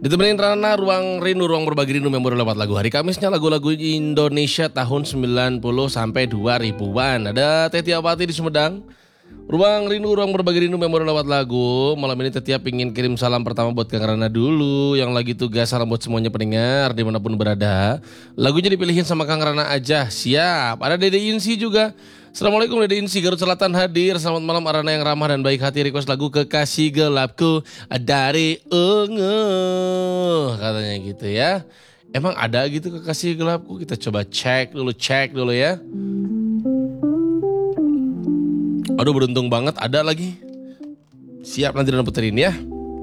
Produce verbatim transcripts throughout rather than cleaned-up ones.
Ditemenin Rana, Ruang Rindu, Ruang Berbagi Rindu memori lewat lagu hari Kamisnya, lagu-lagu Indonesia tahun sembilan puluh sampai dua ribuan. Ada Teh Tiawati di Sumedang. Ruang Rindu, Ruang Berbagi Rindu memori lewat lagu. Malam ini Teh Tia pingin kirim salam pertama buat Kang Rana dulu, yang lagi tugas. Salam buat semuanya pendengar dimanapun berada. Lagunya dipilihin sama Kang Rana aja. Siap. Ada Dede Insi juga. Assalamualaikum Dede Insi, Garut Selatan hadir. Selamat malam Arana yang ramah dan baik hati. Request lagu Kekasih Gelapku dari Ungu, katanya gitu ya. Emang ada gitu Kekasih Gelapku? Kita coba cek dulu, cek dulu ya. Aduh, beruntung banget ada lagi. Siap, nanti Rana puterin ya.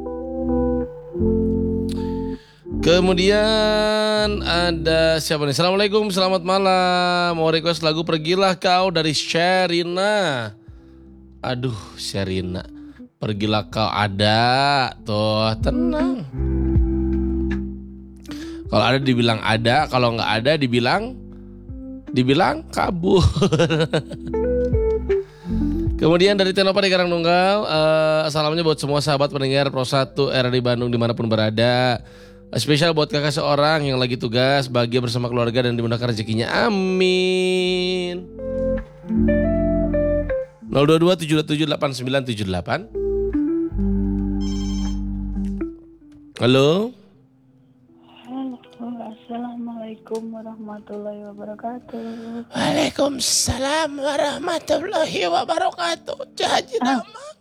Kemudian ada siapa nih? Assalamualaikum, selamat malam. Mau request lagu Pergilah Kau dari Sherina. Aduh, Sherina, Pergilah Kau ada. Tuh, tenang. Kalau ada dibilang ada, kalau nggak ada dibilang dibilang kabur. Kemudian dari Tenopa di Karangnunggal, uh, salamnya buat semua sahabat pendengar Pro satu R di Bandung dimanapun berada. Spesial buat kakak seorang yang lagi tugas, bahagia bersama keluarga dan dimudahkan rezekinya. Amin. nol dua dua tujuh tujuh delapan sembilan tujuh delapan. Halo. Halo, assalamualaikum warahmatullahi wabarakatuh. Waalaikumsalam warahmatullahi wabarakatuh. Haji Damang.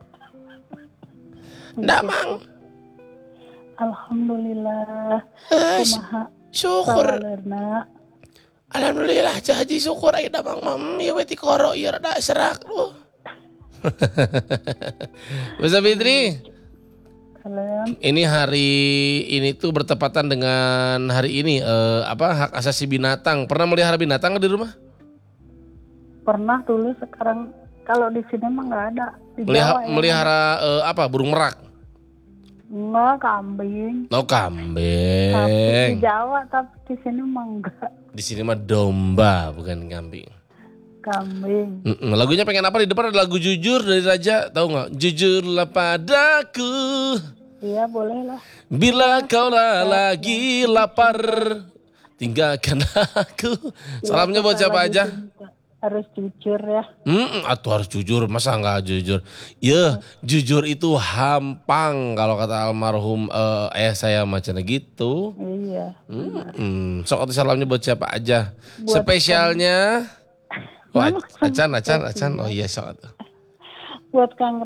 Damang. Alhamdulillah. Eh, Kumaha syukur. sawalerna. Alhamdulillah Haji syukur aja Damang mami weti koro ieu rada serak lu. Bisa Fitri. Kalian Ini hari ini tuh bertepatan dengan hari ini eh, apa hak asasi binatang. Pernah melihara binatang nggak di rumah? pernah dulu, sekarang kalau di sini mah nggak ada. Di Meliha, Jawa ya. melihara eh, apa burung merak? Enggak, kambing. Oh, Tapi di kambing. Jawa, tapi di sini mah enggak. Di sini mah domba bukan kambing. Kambing. Mm-mm. Lagunya pengen apa? Di depan ada lagu Jujur dari Raja, tahu nggak? Jujurlah padaku. Iya, boleh lah. Bila kau lagi lapar, tinggalkan aku. Salamnya buat siapa Lagi aja? cinta. Harus jujur ya. Hmm, atuh harus jujur, masa nggak jujur? Ya, jujur itu hampang kalau kata almarhum eh, ayah saya macam gitu. Iya. Hmm, sok atuh salamnya buat siapa aja? Buat Spesialnya, oh, Mama, acan, acan, spesial. acan. Oh iya sok atuh. Buat Kang